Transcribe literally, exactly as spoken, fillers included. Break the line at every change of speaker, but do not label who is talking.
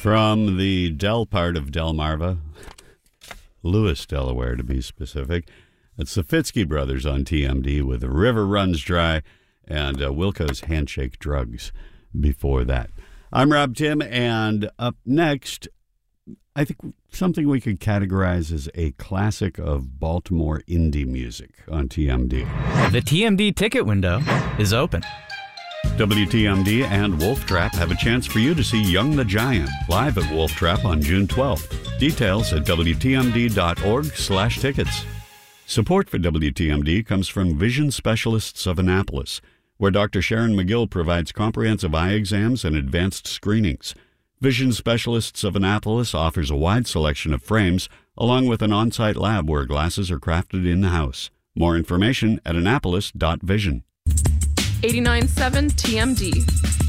From the Del part of Delmarva, Lewis, Delaware to be specific, it's the Fitzky Brothers on T M D with The River Runs Dry and uh, Wilco's Handshake Drugs before that. I'm Rob Tim, and up next, I think something we could categorize as a classic of Baltimore indie music on T M D.
The T M D ticket window is open.
W T M D and Wolf Trap have a chance for you to see Young the Giant live at Wolf Trap on June twelfth. Details at W T M D dot org slash tickets. Support for W T M D comes from Vision Specialists of Annapolis, where Doctor Sharon McGill provides comprehensive eye exams and advanced screenings. Vision Specialists of Annapolis offers a wide selection of frames, along with an on-site lab where glasses are crafted in-house. More information at annapolis dot vision.
eighty-nine point seven T M D.